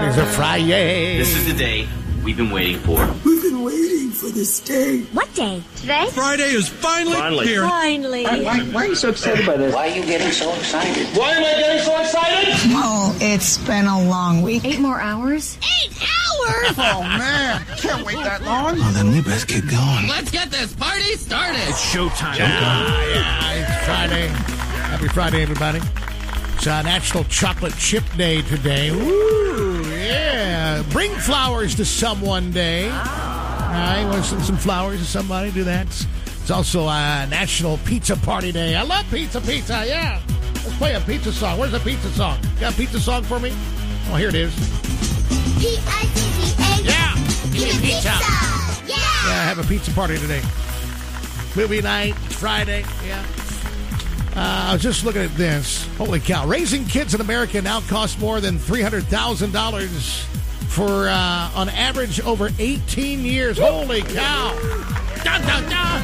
It's a Friday. This is the day we've been waiting for. We've been waiting for this day. What day? Today? Friday is finally here. Finally. Why are you so excited by this? Why are you getting so excited? Why am I getting so excited? Oh, it's been a long week. 8 more hours? 8 hours? Oh, man. Can't wait that long. Oh, then we best get going. Let's get this party started. It's showtime. Yeah, it's Friday. Happy Friday, everybody. It's National Chocolate Chip Day today. Woo, yeah. Bring flowers to someone day. All right, want to send some flowers to somebody? Do that. It's also National Pizza Party Day. I love pizza, yeah. Let's play a pizza song. Where's the pizza song? Got a pizza song for me? Oh, here it is. P-I-Z-Z-A. Yeah. Pizza. Yeah, have a pizza party today. Movie night, Friday, yeah. I was just looking at this. Holy cow. Raising kids in America now costs more than $300,000 for, on average, over 18 years. Holy cow. Dun, dun, dun.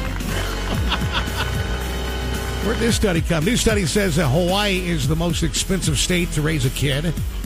Where'd this study come? New study says that Hawaii is the most expensive state to raise a kid,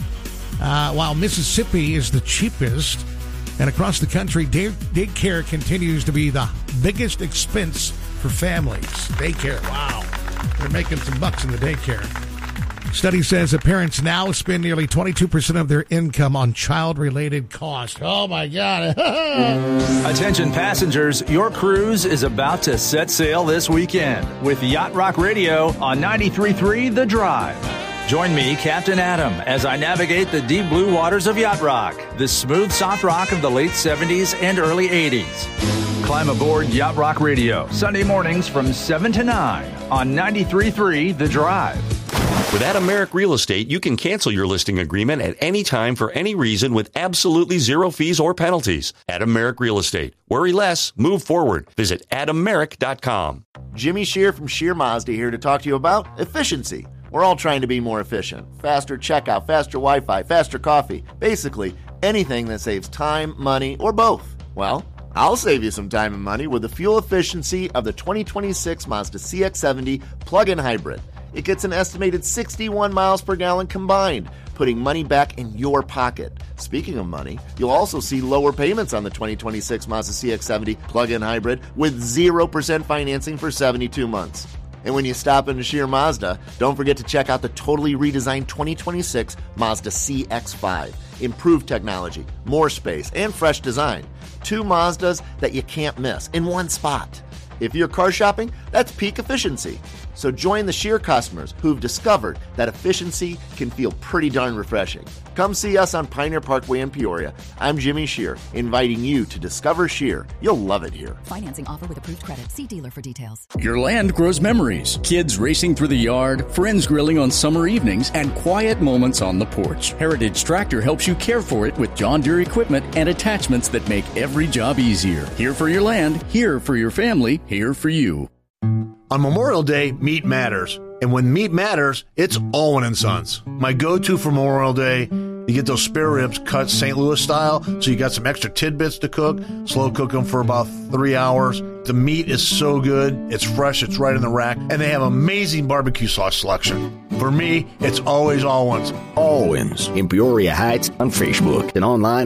while Mississippi is the cheapest. And across the country, daycare continues to be the biggest expense for families. Daycare, wow. They're making some bucks in the daycare. Study says that parents now spend nearly 22% of their income on child-related costs. Oh, my God. Attention passengers, your cruise is about to set sail this weekend with Yacht Rock Radio on 93.3 The Drive. Join me, Captain Adam, as I navigate the deep blue waters of Yacht Rock, the smooth soft rock of the late 70s and early 80s. Climb aboard Yacht Rock Radio, Sunday mornings from 7 to 9 on 93.3 The Drive. With Adam Merrick Real Estate, you can cancel your listing agreement at any time for any reason with absolutely zero fees or penalties. Adam Merrick Real Estate. Worry less, move forward. Visit AdamMerrick.com. Jimmy Shear from Shear Mazda here to talk to you about efficiency. We're all trying to be more efficient. Faster checkout, faster Wi-Fi, faster coffee. Basically, anything that saves time, money, or both. Well, I'll save you some time and money with the fuel efficiency of the 2026 Mazda CX-70 plug-in hybrid. It gets an estimated 61 miles per gallon combined, putting money back in your pocket. Speaking of money, you'll also see lower payments on the 2026 Mazda CX-70 plug-in hybrid with 0% financing for 72 months. And when you stop in Shear Mazda, don't forget to check out the totally redesigned 2026 Mazda CX-5. Improved technology, more space, and fresh design. 2 Mazdas that you can't miss in one spot. If you're car shopping, that's peak efficiency. So join the Shear customers who've discovered that efficiency can feel pretty darn refreshing. Come see us on Pioneer Parkway in Peoria. I'm Jimmy Shear, inviting you to discover Shear. You'll love it here. Financing offer with approved credit. See dealer for details. Your land grows memories. Kids racing through the yard, friends grilling on summer evenings, and quiet moments on the porch. Heritage Tractor helps you care for it with John Deere equipment and attachments that make every job easier. Here for your land, here for your family, here for you. On Memorial Day, meat matters. And when meat matters, it's Alwyn & Sons. My go-to for Memorial Day, you get those spare ribs cut St. Louis style, so you got some extra tidbits to cook. Slow cook them for about 3 hours. The meat is so good. It's fresh. It's right in the rack. And they have amazing barbecue sauce selection. For me, it's always Alwyn's. Alwyn's in Peoria Heights on Facebook and online at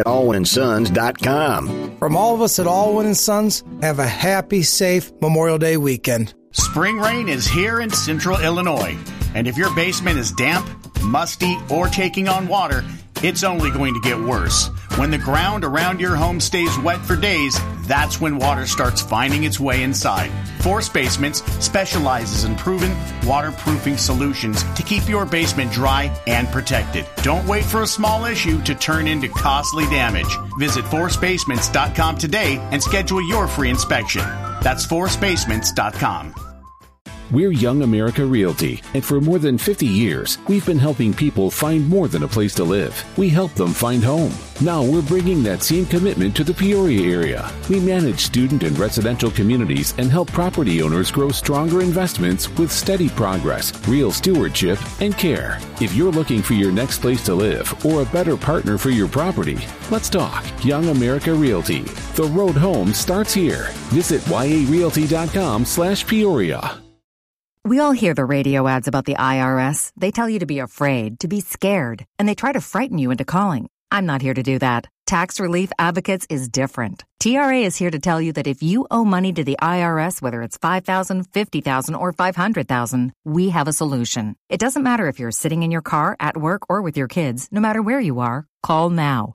alwynsons.com. From all of us at Alwyn & Sons, have a happy, safe Memorial Day weekend. Spring rain is here in central Illinois, and if your basement is damp, musty, or taking on water, it's only going to get worse. When the ground around your home stays wet for days, that's when water starts finding its way inside. Force Basements specializes in proven waterproofing solutions to keep your basement dry and protected. Don't wait for a small issue to turn into costly damage. Visit forcebasements.com today and schedule your free inspection. That's forcebasements.com. We're Young America Realty, and for more than 50 years, we've been helping people find more than a place to live. We help them find home. Now we're bringing that same commitment to the Peoria area. We manage student and residential communities and help property owners grow stronger investments with steady progress, real stewardship, and care. If you're looking for your next place to live or a better partner for your property, let's talk. Young America Realty. The road home starts here. Visit yarealty.com/Peoria. We all hear the radio ads about the IRS. They tell you to be afraid, to be scared, and they try to frighten you into calling. I'm not here to do that. Tax Relief Advocates is different. TRA is here to tell you that if you owe money to the IRS, whether it's $5,000, $50,000, or $500,000, we have a solution. It doesn't matter if you're sitting in your car, at work, or with your kids. No matter where you are, call now.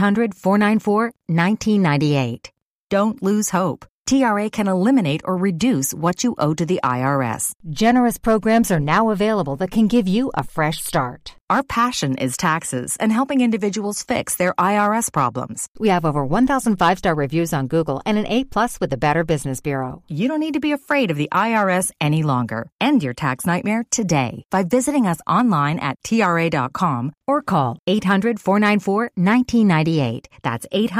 800-494-1998. Don't lose hope. TRA can eliminate or reduce what you owe to the IRS. Generous programs are now available that can give you a fresh start. Our passion is taxes and helping individuals fix their IRS problems. We have over 1,000 5-star reviews on Google and an A+ with the Better Business Bureau. You don't need to be afraid of the IRS any longer. End your tax nightmare today by visiting us online at TRA.com or call 800-494-1998. That's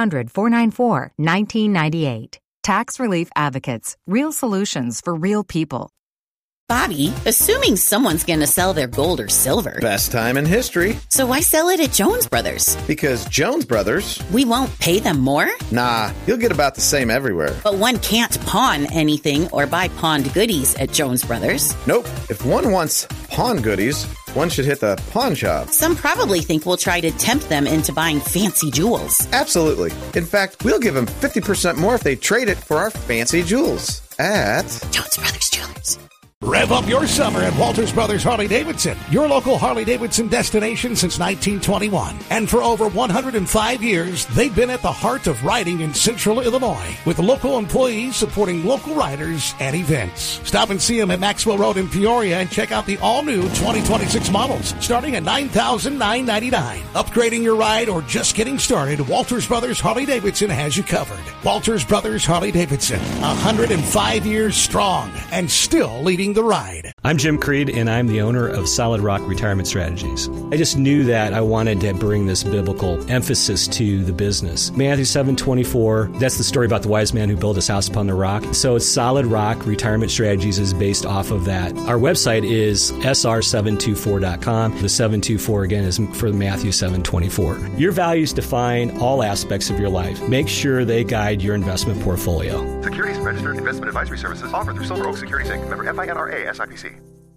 800-494-1998. Tax Relief Advocates. Real solutions for real people. Bobby, assuming someone's going to sell their gold or silver. Best time in history. So why sell it at Jones Brothers? Because Jones Brothers... We won't pay them more? Nah, you'll get about the same everywhere. But one can't pawn anything or buy pawned goodies at Jones Brothers. Nope. If one wants pawn goodies, one should hit the pawn shop. Some probably think we'll try to tempt them into buying fancy jewels. Absolutely. In fact, we'll give them 50% more if they trade it for our fancy jewels at... Jones Brothers Jewelers. Rev up your summer at Walters Brothers Harley-Davidson, your local Harley-Davidson destination since 1921. And for over 105 years, they've been at the heart of riding in Central Illinois, with local employees supporting local riders and events. Stop and see them at Maxwell Road in Peoria and check out the all-new 2026 models, starting at $9,999. Upgrading your ride or just getting started, Walters Brothers Harley-Davidson has you covered. Walters Brothers Harley-Davidson, 105 years strong and still leading the ride. I'm Jim Creed, and I'm the owner of Solid Rock Retirement Strategies. I just knew that I wanted to bring this biblical emphasis to the business. Matthew 7:24, that's the story about the wise man who built his house upon the rock. So it's Solid Rock Retirement Strategies is based off of that. Our website is sr724.com. The 724, again, is for Matthew 7:24. Your values define all aspects of your life. Make sure they guide your investment portfolio. Securities registered investment advisory services offered through Silver Oak Securities Inc. Member FINRA SIPC.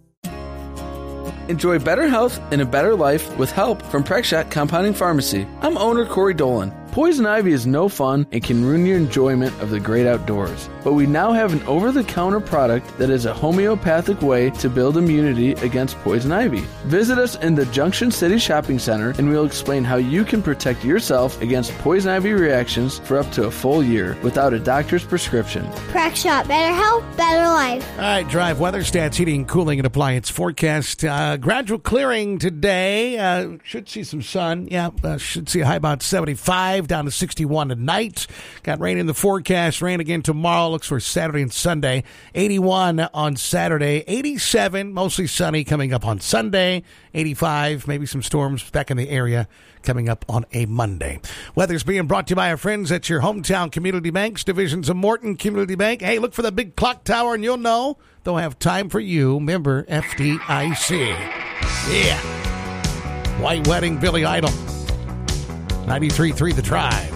Enjoy better health and a better life with help from Prexshot Compounding Pharmacy. I'm owner Corey Dolan. Poison ivy is no fun and can ruin your enjoyment of the great outdoors. But we now have an over-the-counter product that is a homeopathic way to build immunity against poison ivy. Visit us in the Junction City Shopping Center and we'll explain how you can protect yourself against poison ivy reactions for up to a full year without a doctor's prescription. Prexshot, better health, better life. All right, Drive weather stats, heating, cooling, and appliance forecast. Gradual clearing today. Should see some sun. Should see a high about 75. Down to 61 tonight. Got rain in the forecast. Rain again tomorrow. Looks for Saturday and Sunday. 81 on Saturday. 87, mostly sunny, coming up on Sunday. 85, maybe some storms back in the area coming up on a Monday. Weather's being brought to you by our friends at your hometown community banks, divisions of Morton Community Bank. Hey, look for the big clock tower and you'll know they'll have time for you. Member FDIC. Yeah. White Wedding, Billy Idol. 93.3 The Drive.